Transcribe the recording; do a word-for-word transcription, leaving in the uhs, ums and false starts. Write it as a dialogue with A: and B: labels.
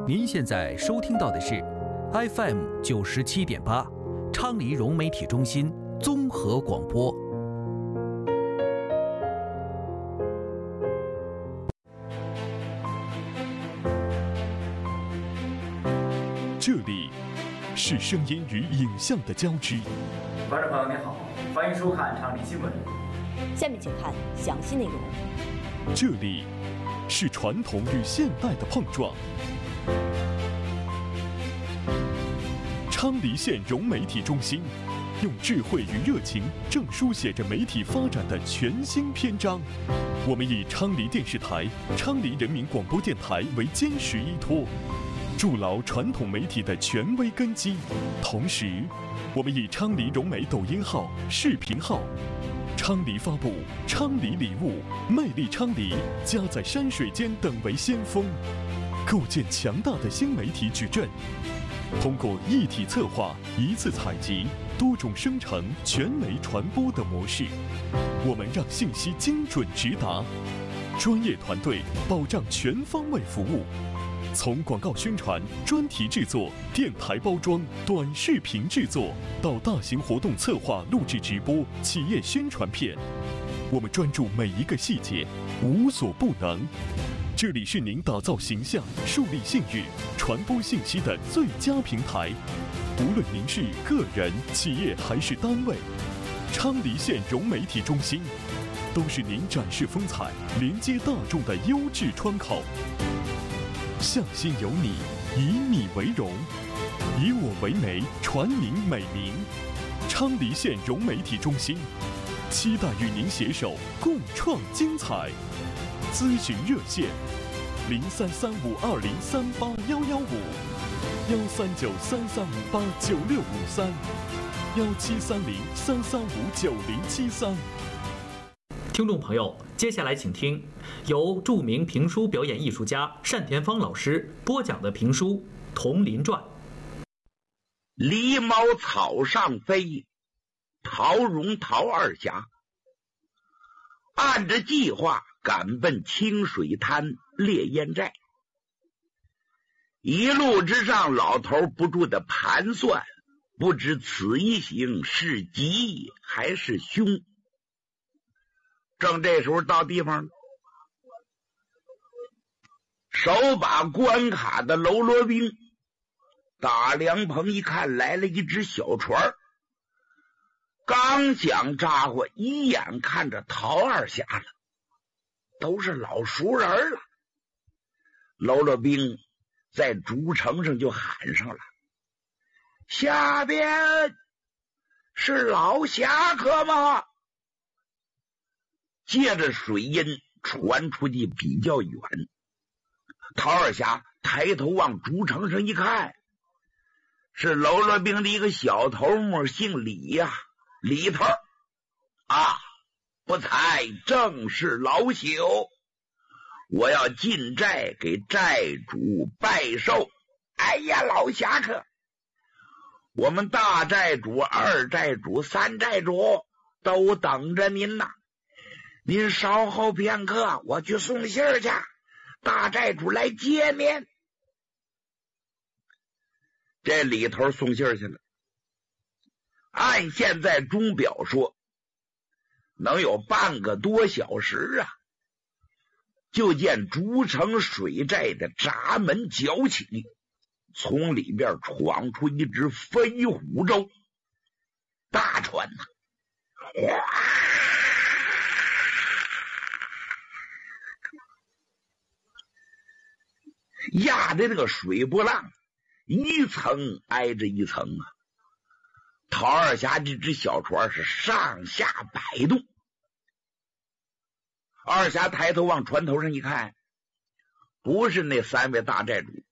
A: 您现在收听到的是 F M 九十七点八，昌黎融媒体中心综合广播。
B: 这里是声音与影像的交织。
C: 观众朋友您好，欢迎收看昌黎新闻。
D: 下面请看详细内容。
B: 这里是传统与现代的碰撞。昌黎县融媒体中心用智慧与热情，正书写着媒体发展的全新篇章。我们以昌黎电视台、昌黎人民广播电台为坚实依托，筑牢传统媒体的权威根基。同时，我们以昌黎融媒抖音号、视频号、昌黎发布、昌黎礼物、魅力昌黎、家在山水间等为先锋，构建强大的新媒体矩阵。通过一体策划、一次采集、多种生成、全媒传播的模式，我们让信息精准直达，专业团队保障全方位服务。从广告宣传、专题制作、电台包装、短视频制作，到大型活动策划、录制直播、企业宣传片，我们专注每一个细节，无所不能。这里是您打造形象、树立信誉、传播信息的最佳平台。无论您是个人、企业还是单位，昌黎县融媒体中心都是您展示风采、连接大众的优质窗口。向心有你，以你为荣，以我为媒，传您美名。昌黎县融媒体中心期待与您携手共创精彩。咨询热线：零三三五二零三八幺幺五，幺三九三三五八九六五三，幺七三零三三五九零七三。
E: 听众朋友，接下来请听由著名评书表演艺术家单田芳老师播讲的评书《铜林传》。
F: 狸猫草上飞，陶荣陶二侠按着计划赶奔清水滩猎烟寨。一路之上，老头不住的盘算，不知此一行是吉还是凶。正这时候到地方了，手把关卡的喽啰兵打凉棚一看，来了一只小船，刚想扎过，一眼看着陶二侠了，都是老熟人了。喽啰兵在竹城上就喊上了：“下边是老侠客吗？”借着水音传出去比较远，陶二侠抬头往竹城上一看，是喽啰兵的一个小头目，姓李呀、啊，李头啊，不才正是老朽，我要进寨给寨主拜寿。哎呀，老侠客，我们大寨主、二寨主、三寨主都等着您呐。您稍后片刻，我去送信儿去，大寨主来接您。这里头送信儿去了，按现在钟表说，能有半个多小时啊，就见竹城水寨的闸门搅起，从里边闯出一只飞虎舟大船呐、啊，哇！压的这个水波浪一层挨着一层啊，陶二侠这只小船是上下摆动。二侠抬头往船头上一看，不是那三位大寨主，